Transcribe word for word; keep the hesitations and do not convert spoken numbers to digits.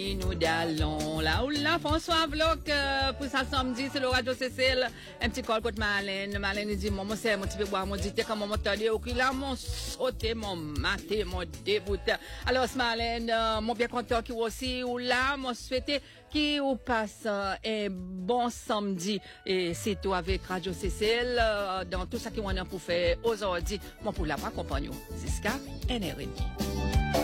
Nous allons là où là François Vlog euh, pour ça samedi c'est le radio Cécile un petit call contre Marlène Marlène dit maman c'est mon petit peu boire mon dit comment mon tendé au cul là mon sauté mon maté mon dégoûté alors Marlène euh, mon bien content qui aussi ou là mon souhaité qui ou passe euh, un bon samedi et c'est tout avec radio Cécile euh, dans tout ça qui on a pour faire aujourd'hui mon pour la accompagner Siska N R D